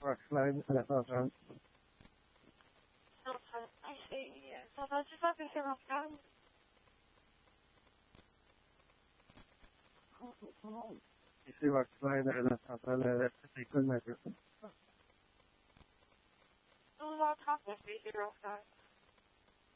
Workline eller något. I see, yeah. So that's just like a hero time. You see workline eller något eller partikeln med. So what happened to hero time?